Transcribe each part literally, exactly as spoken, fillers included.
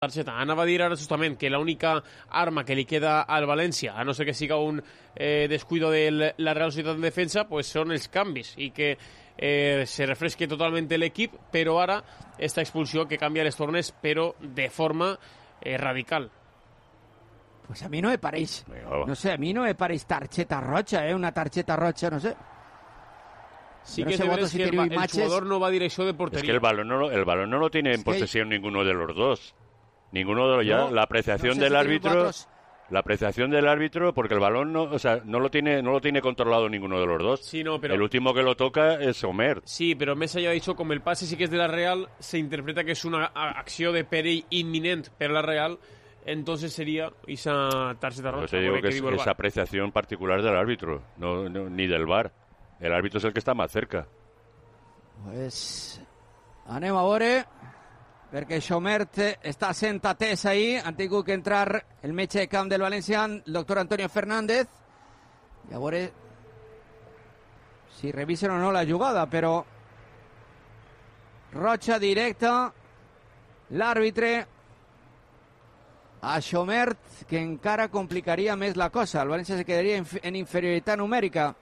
targeta. Anava a dir ara justament que l'única arma que li queda al València, a no ser que siga un eh, descuido de la Real Societat en defensa, pues són els canvis i que eh, se refresque totalment l'equip, però ara esta expulsió que canvia les tornes, però de forma eh, radical. Pues a mí no me pareix, no sé, a mí no me pareix tarjeta roja, eh, una tarjeta roja, no sé. Sí que, no es que el, el jugador no va a dirección de portería. Es que el balón no lo, el balón no lo tiene en es posesión que... ninguno de los dos. Ninguno de los ya. No, la apreciación no sé del si árbitro, la apreciación del árbitro, porque el balón no, o sea, no lo tiene, no lo tiene controlado ninguno de los dos. Sí, no, pero... El último que lo toca es Omer. Sí, pero Mesa ya ha dicho, como el pase sí que es de la Real, se interpreta que es una acción de perill inminente para la Real, entonces sería esa tarjeta roja. Yo te digo que, que es esa apreciación particular del árbitro, no, no, ni del V A R. El árbitro es el que está más cerca. Pues anem a veure, perquè Xomert està sent atès ahir. Han tingut que entrar el metge de camp del València, el doctor Antonio Fernández. I a veure si revisen o no la jugada, però roja directa, l'àrbitre a Xomert, que encara complicaria més la cosa. El València se quedaria en inferioritat numèrica.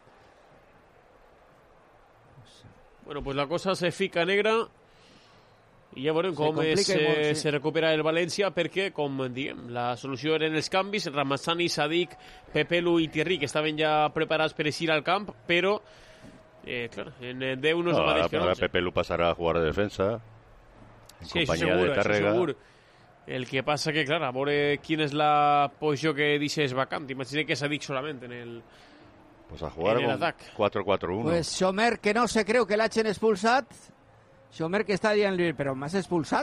Bueno, pues la cosa se fica negra i ja veurem com es, eh, sí. se recupera el València, perquè, com diem, la solució eren els canvis, Ramazani, Sadik, Pepelu i Thierry, que estaven ja preparats per eixir al camp, però, eh, clar, en deu no, no és el mateix. Pepelu passarà a jugar de defensa, en sí, companyia segur, de Tàrrega. El que passa que, clar, a veure quina és la posició que deixes vacant. Imagina que Sadik solament en el... Pues a jugar con cuatro cuatro uno. Pues Xomer, que no se creu que l'hagin expulsat. Xomer que està dient, però m'has expulsat?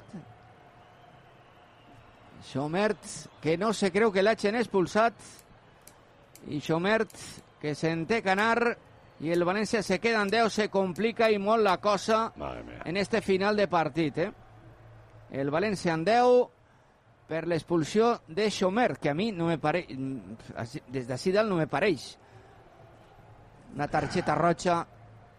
Xomer, que no se creu que l'hagin expulsat. I Xomer, que se'n té que anar. I el València se queda en deu, se complica i molt la cosa en este final de partit. Eh? El València en deu per l'expulsió de Xomer, que a mi no me pareix, des d'ací dalt no me pareix. Una tarjeta roja.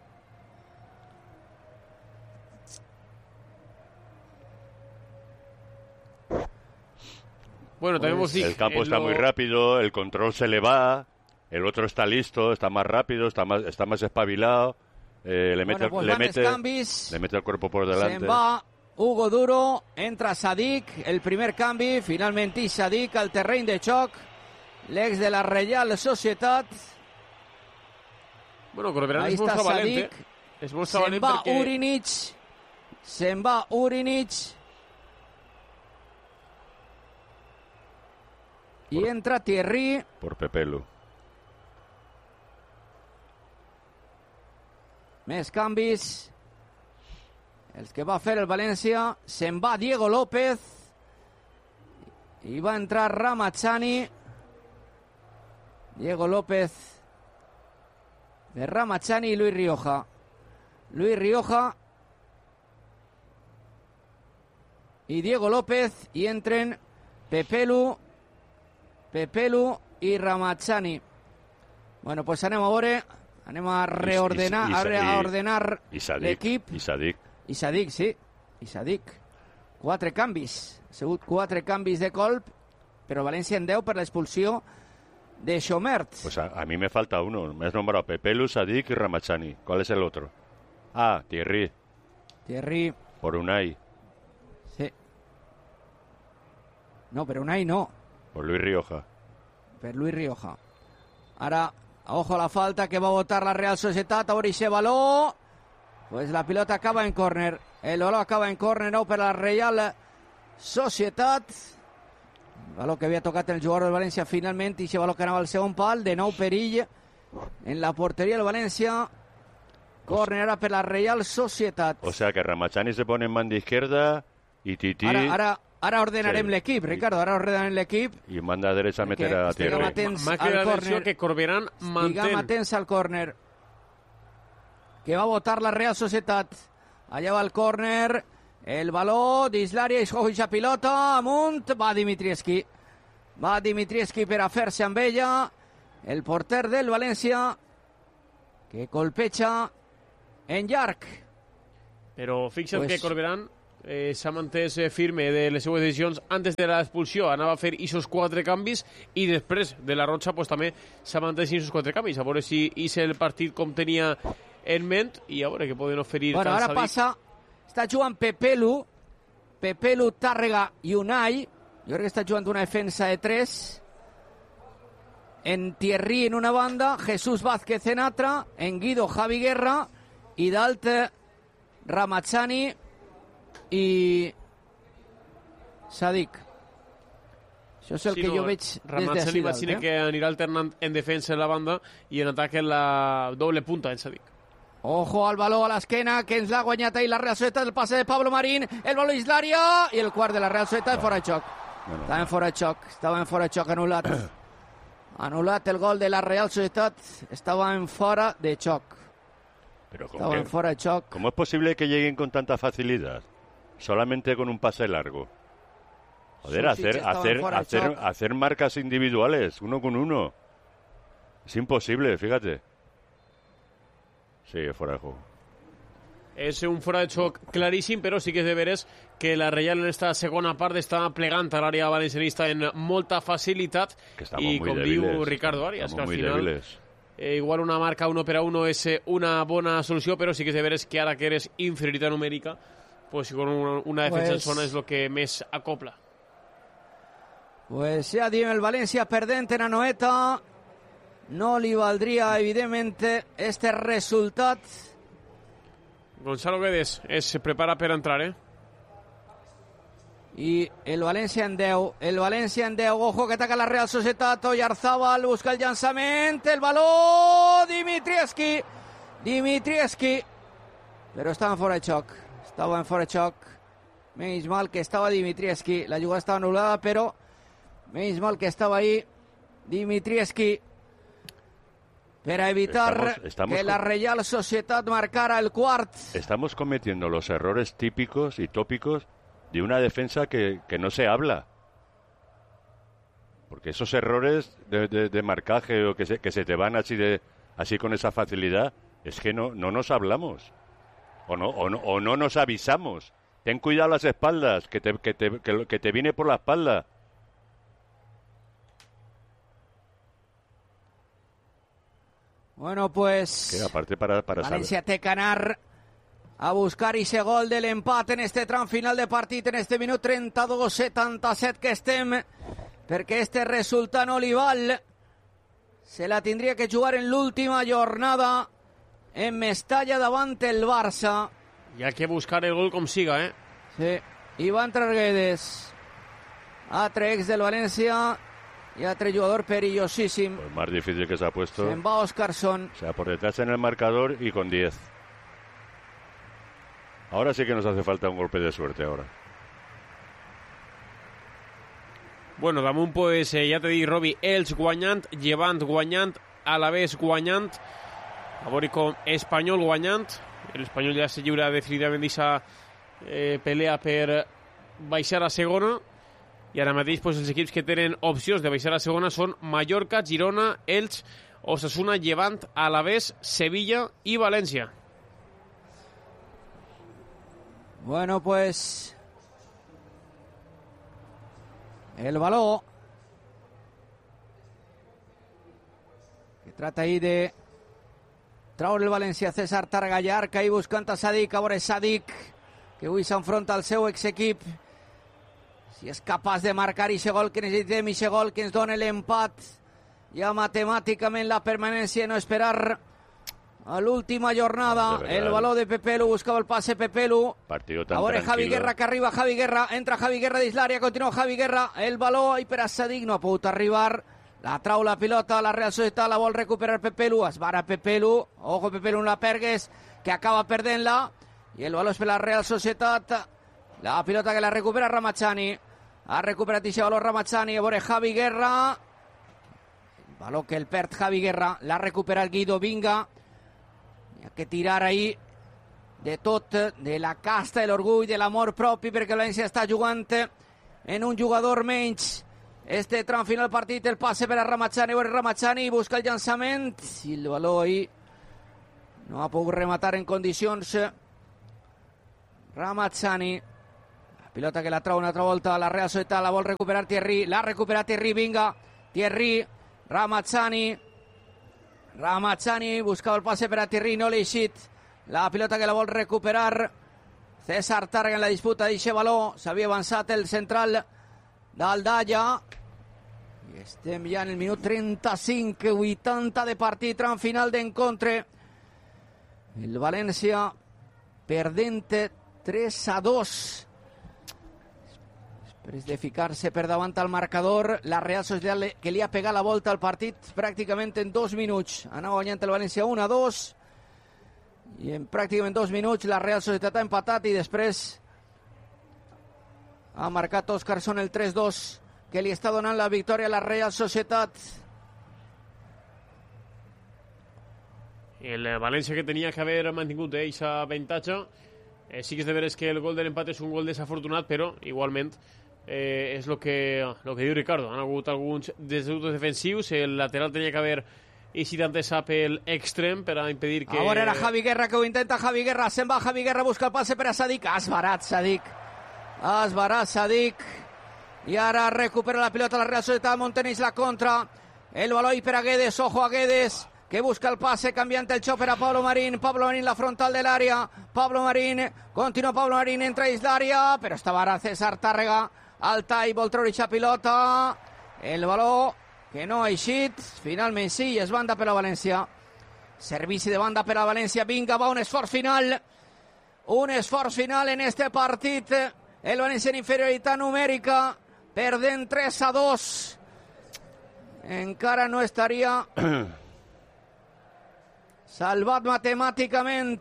Bueno, también pues, el campo está lo... muy rápido, el control se le va, el otro está listo, está más rápido, está más, está más espabilado, eh, le, mete, bueno, pues le, mete, le mete el cuerpo por delante. Se va Hugo Duro, entra Sadik, el primer canvi, finalmente Sadik al terreny de xoc, l'ex de la Real Societat. Bueno, Corberán es molt valent, eh? És molt se'n valent va perquè... Urinic, se'n va Urinic, i por, entra Thierry. Por Pepelu. Més canvis. Els que va fer el València. Se'n va Diego López. I va entrar Ramazani. Diego López... de Ramazani y Luis Rioja. Luis Rioja y Diego López, y entren Pepelu, Pepelu y Ramazani. Bueno, pues anem a veure, anem a reordenar, I, i, i, a ordenar l'equip. I Sadik. I Sadik, sí. I Sadik. Quatre canvis. Ha sigut quatre canvis de colp, però València en deu per l'expulsió de Xomert. Pues a, a mí me falta uno. Me has nombrado Pepelu, Sadik y Ramazani. ¿Cuál es el otro? Ah, Thierry. Thierry. Por Unai. Sí. No, pero Unai no. Por Luis Rioja. Per Luis Rioja. Ara, ojo a la falta que va a botar la Real Societat. Ahora ese balón. Pues la pilota acaba en córner. El balón acaba en córner, no, per la Real Societat. Baló que havia tocat el jugador del València finalment, i aquest baló que anava al segon pal, de nou perill en la porteria del València. Córner ara per la Real Societat. O sea que Ramazani se pone en banda izquierda y Titi... Ara, ara, ara ordenarem sí. l'equip, Ricardo, ara ordenarem l'equip. I manda a derecha a meter a Thierry. M'ha quedat l'atenció que Corberán mantén. Estiguem atents al córner. Que va a votar la Real Societat. Allà va el córner... El baló d'Islària, i coja pilota, amunt, va Dimitrievski. Va Dimitrievski per a fer-se amb ella. El porter del València, que colpeja en llarg. Però fixa't pues... que Corberán eh, s'ha mantès firme de les seues decisions antes de l'expulsió, anava a fer aquests quatre canvis i després de la Roja pues, també s'ha mantès aquests quatre canvis, a veure si és el partit com tenia en ment i a veure què poden oferir. Bueno, ara passa, està jugant Pepelu, Pepelu, Tàrrega i Unai, jo crec que està jugant una defensa de tres, en Thierry en una banda, Jesús Vázquez en altra, en Guido Javi Guerra i dalt Ramazani i Sadik. Això és el sí, que no, jo veig des Ramazani d'ací eh? que anirà alternant en defensa en la banda i en atac en la doble punta en Sadik. Ojo al baló a l'esquena, que ens l'ha guanyat ahir la Real Societat, el passe de Pablo Marín, el baló és l'àrea i el quart de la Real Societat fora de xoc. No, no, estava en fora de xoc, estava en fora de xoc anul·lat. Anul·lat el gol de la Real Societat, estava en fora de xoc. Pero estaba en fuera de shock. ¿Cómo es posible que lleguen con tanta facilidad? Solamente con un pase largo. Joder, hacer, hacer, hacer, hacer marcas individuales, uno con uno. Es imposible, fíjate. Sí, fuera de juego. És un fora de xoc claríssim, però sí que és de veres que la Reial en esta segona part està plegant a l'àrea valencianista en molta facilitat i com débiles, diu Ricardo Arias, que al final débiles. eh, igual una marca uno per a uno és una bona solució, però sí que és de veres que ara que eres inferioritat numèrica, pues con una, una defensa pues, en zona és el que més acopla. Pues ja diem, el València perdent en Anoeta, no li valdria evidentment este resultat. Gonzalo Guedes es prepara per entrar, eh? I el València en deu, el València en deu, ojo que ataca la Real Societat, Oyarzábal busca el llançament, el baló, Dimitrievski, Dimitrievski, però estava en fora de xoc, estava en fora de xoc, menys mal que estava Dimitrievski, la jugada estava anul·lada, però menys mal que estava ahí Dimitrievski, para evitar estamos, estamos que la Real Sociedad marcara el quart. Estamos cometiendo los errores típicos y tópicos de una defensa que, que no se habla. Porque esos errores de, de, de marcaje o que se, que se te van así de así con esa facilidad, es que no, no nos hablamos. O no, o, no, o no nos avisamos. Ten cuidado las espaldas, que te, que te, que, que te viene por la espalda. Bueno, pues que aparte para, para València té que anar a buscar ese gol de l'empat en este tram final de partit, en este minut trenta-dos setanta-set que estem, perquè este resultat no li val. Se la tindria que jugar en l'última jornada en Mestalla davant el Barça. Hi ha que buscar el gol com siga, eh? Sí, Iván Traguedes, altre ex del València, y otro jugador perillosísimo. Pues más difícil que se ha puesto. Se va Óscarson. O sea, por detrás en el marcador y con diez. Ahora sí que nos hace falta un golpe de suerte ahora. Bueno, damunt, pues, eh, ja t'he dit, Robi, Elx guanyant, Llevant guanyant, Alavés guanyant, a veure com Espanyol guanyant. L'Espanyol ja se lliura definitivament d'aquesta eh, pelea per baixar a segona. I ara mateix pues, els equips que tenen opcions de baixar a segona són Mallorca, Girona, Elx, Osasuna, Llevant, Alavés, Sevilla i València. Bueno, pues el baló que trata ahí de traure el València, César Targallar, que ahí buscant a Sadik, a veure Sadik, que avui s'enfronta al seu exequip. Si és capaç de marcar aquest gol que necessitem, aquest gol que ens dona l'empat, ja matemàticament la permanència, no esperar a l'última jornada. El baló de Pepelu, buscava el passe Pepelu. A veure Javi Guerra, que arriba Javi Guerra, entra Javi Guerra dins l'àrea, continua Javi Guerra, el baló, i per a Sadik no ha pogut arribar, la trau la pilota, la Real Societat la vol recuperar Pepelu, es vara Pepelu, ojo Pepelu, la pergues, que acaba perdent-la, i el baló és per la Real Societat, la pilota que la recupera Ramazani. Ha recuperat aquest baló Ramazani, a veure Javi Guerra, el baló que el perd Javi Guerra, l'ha recuperat Guido Vinga, hi ha que tirar ahí de tot, de la casta, de l'orgull, de l'amor propi, perquè el València està jugant en un jugador menys. Este tram final partit, el passe per a Ramazani, a veure Ramazani, busca el llançament, i el baló ahí no ha pogut rematar en condicions Ramazani. pilota que la trau una altra volta a la Real Societat, la vol recuperar Thierry, l'ha recuperat Thierry, vinga, Thierry, Ramazzani, Ramazzani buscava el passe per a Thierry, no l'ha eixit, la pilota que la vol recuperar César Tàrrega en la disputa d'eixe baló, s'havia avançat el central d'Aldaya, i estem ja en el minut trenta-cinc, vuitanta de partit, tram final d'encontre, el València perdent tres a dos. Després de ficar-se per davant al marcador, la Real Societat que li ha pegat la volta al partit pràcticament en dos minuts. Anava guanyant el València un a dos i en pràcticament dos minuts la Real Societat ha empatat i després ha marcat Óscarson el tres dos que li està donant la victòria a la Real Societat. El València que tenia que haver mantingut aquest avantatge. Eh, sí que és de veres que el gol de l'empat és un gol desafortunat, però igualment eh, és el que, lo que diu Ricardo. Han hagut alguns desdeutos defensius, el lateral tenia que haver eixit antes a pel extrem per a impedir que... Ara era Javi Guerra que ho intenta, Javi Guerra, se'n va Javi Guerra, busca el passe per a Sadik, esbarat Sadik, esbarat Sadik, i ara recupera la pilota la Real Societat, Monteneix la contra, el baló per a Guedes, ojo a Guedes, que busca el pase, cambiante el xoper a Pablo Marín, Pablo Marín la frontal del área, Pablo Marín, continua Pablo Marín, entra dins l'àrea, però estava ara César Tàrrega, alta i vol treure aquesta pilota, el baló que no ha eixit, finalment sí, és banda per a València, servici de banda per a València, vinga, va un esforç final, un esforç final en este partit, el València en inferioritat numèrica, perdent tres a dos, encara no estaria... salvat matemàticament.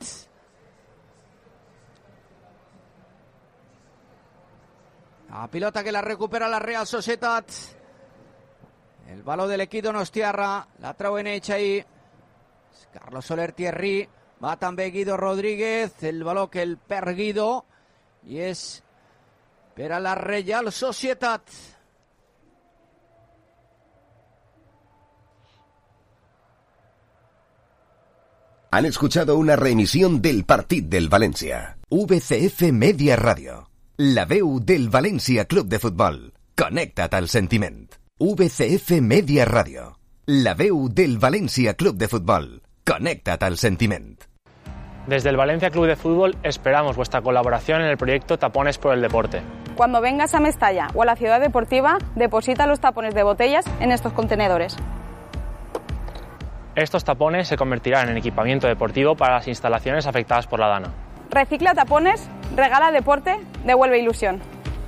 La pilota que la recupera la Real Societat. El baló de l'equip donostiarra. La trauen ells ahí. Carlos Soler Thierry. Va també Guido Rodríguez. El baló que el perd Guido. I és per a la Real Societat. Han escuchado una reemisión del Partit del Valencia. V C F Media Radio. La veu del València Club de Futbol. Connecta't al sentiment. V C F Media Radio. La veu del València Club de Futbol. Connecta't al sentiment. Desde el Valencia Club de Fútbol esperamos vuestra colaboración en el proyecto Tapones por el Deporte. Cuando vengas a Mestalla o a la ciudad deportiva, deposita los tapones de botellas en estos contenedores. Estos tapones se convertirán en equipamiento deportivo para las instalaciones afectadas por la dana. Recicla tapones, regala deporte, devuelve ilusión.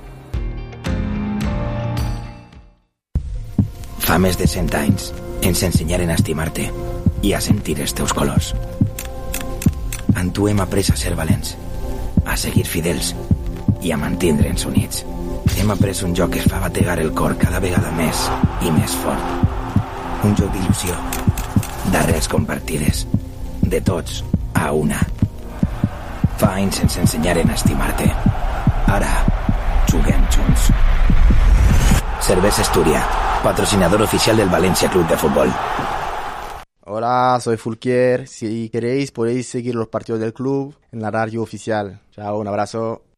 Fa més de cent anys ens ensenyaren a estimar-te i a sentir els teus colors. En tu hem après a ser valents, a seguir fidels i a mantindre'ns units. Hem après un joc que es fa bategar el cor cada vegada més i més fort. Un joc d'il·lusió, d'arrels compartides, de tots a una. Fa anys ens ensenyaren a estimar-te. Ara juguem junts. Cervesa Asturias, patrocinador oficial del Valencia Club de Fútbol. Hola, soy Fulquier. Si queréis podéis seguir los partidos del club en la radio oficial. Chao, un abrazo.